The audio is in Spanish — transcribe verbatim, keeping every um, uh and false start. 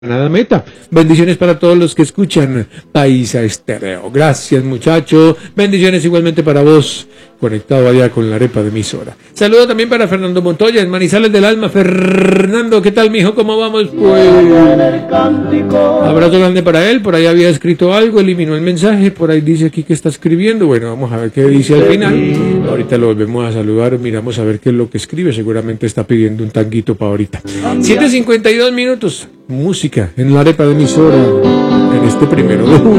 Nada meta. Bendiciones para todos los que escuchan Paisa Estéreo. Gracias, muchacho. Bendiciones igualmente para vos, conectado allá con la arepa de emisora. Saludo también para Fernando Montoya, en Manizales del Alma. Fernando, ¿qué tal, mijo? ¿Cómo vamos? Pues abrazo grande para él. Por ahí había escrito algo, eliminó el mensaje. Por ahí dice aquí que está escribiendo. Bueno, vamos a ver qué dice al final. Ahorita lo volvemos a saludar. Miramos a ver qué es lo que escribe. Seguramente está pidiendo un tanguito para ahorita. siete cincuenta y dos minutos. Música en la arepa de emisora en este primero de julio.